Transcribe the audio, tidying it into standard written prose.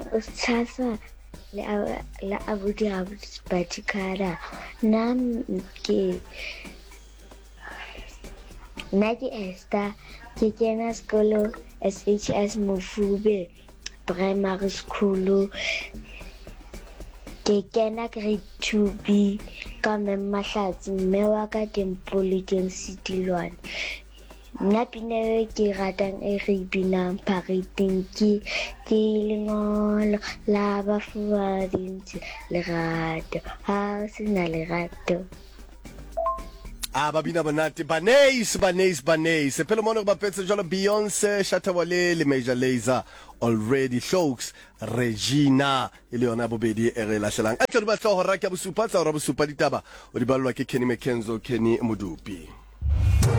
Sasa la abuti batikala nam ke Esther ke kena sekolo SHS Mofube primary school ke kena grade 2B ka Mahlatsi mme wa ka Tempole City Lwane. Nna pina e ke ratang e re binang pareteng ke lengolo la bafubadintsi lerato ha sena lerato. Babina Bonate, Banes. Pelo mono ba petse jalo Beyonce, Shatta Wale, le Major Lazer, already Shokes, Regina, ile yona bobedi e re lashelang. A tlo ba tlo ho raka bosupa tsa hore bosupa ditaba o di balwa ke Kenny McKenzo, Kenny Modupi.